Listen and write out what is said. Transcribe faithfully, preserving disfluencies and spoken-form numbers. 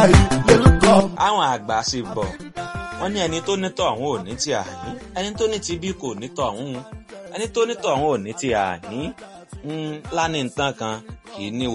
àwọn àgbà sì bọ̀ wọ́n ní ẹni tó nítọ̀ àwọn ò ní ti àní ẹni tó ní ti bí kò nítọ̀ àwọn ẹni tó nítọ̀ àwọn ò ní ti àní lánìí nǹkan kan kì í ní